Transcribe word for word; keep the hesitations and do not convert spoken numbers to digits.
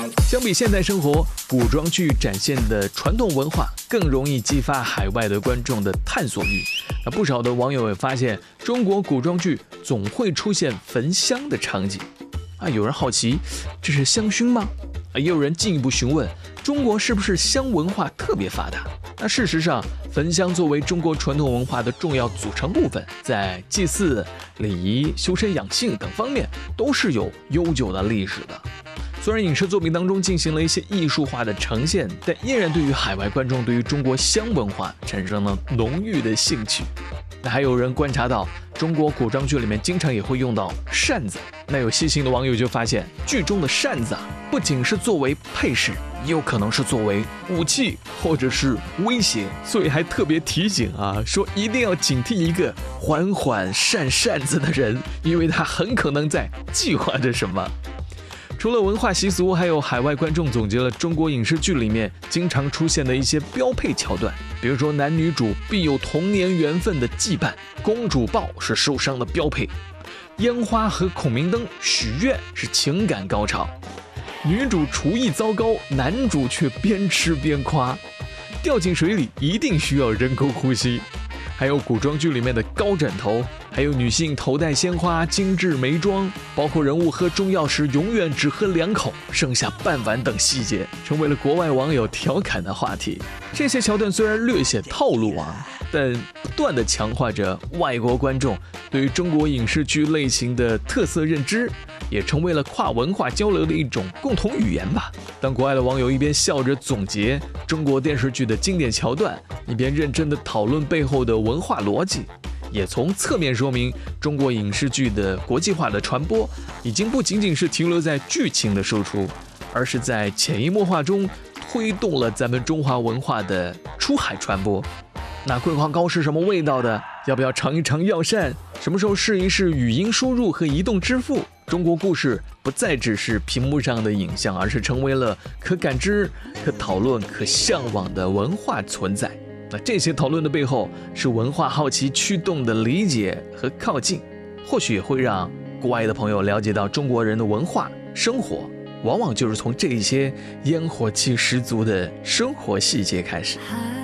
相比现代生活，古装剧展现的传统文化更容易激发海外的观众的探索欲。那不少的网友也发现，中国古装剧总会出现焚香的场景。啊，有人好奇，这是香薰吗？啊，也有人进一步询问，中国是不是香文化特别发达？那事实上，焚香作为中国传统文化的重要组成部分，在祭祀、礼仪、修身养性等方面都是有悠久的历史的。虽然影视作品当中进行了一些艺术化的呈现，但依然对于海外观众对于中国香文化产生了浓郁的兴趣。那还有人观察到，中国古装剧里面经常也会用到扇子。那有细心的网友就发现，剧中的扇子啊，不仅是作为配饰，也有可能是作为武器或者是威胁，所以还特别提醒啊，说一定要警惕一个缓缓扇扇子的人，因为他很可能在计划着什么。除了文化习俗，还有海外观众总结了中国影视剧里面经常出现的一些标配桥段，比如说男女主必有童年缘分的羁绊，公主抱是受伤的标配，烟花和孔明灯许愿是情感高潮，女主厨艺糟糕，男主却边吃边夸，掉进水里一定需要人工呼吸，还有古装剧里面的高枕头，还有女性头戴鲜花、精致眉妆，包括人物喝中药时永远只喝两口，剩下半碗等细节，成为了国外网友调侃的话题。这些桥段虽然略显套路啊，但不断地强化着外国观众对于中国影视剧类型的特色认知，也成为了跨文化交流的一种共同语言吧。当国外的网友一边笑着总结中国电视剧的经典桥段，一边认真地讨论背后的文化逻辑，也从侧面说明中国影视剧的国际化的传播已经不仅仅是停留在剧情的输出，而是在潜移默化中推动了咱们中华文化的出海传播。那桂花糕是什么味道的？要不要尝一尝药膳？什么时候试一试语音输入和移动支付？中国故事不再只是屏幕上的影像，而是成为了可感知、可讨论、可向往的文化存在。那这些讨论的背后，是文化好奇驱动的理解和靠近，或许也会让国外的朋友了解到中国人的文化生活，往往就是从这些烟火气十足的生活细节开始。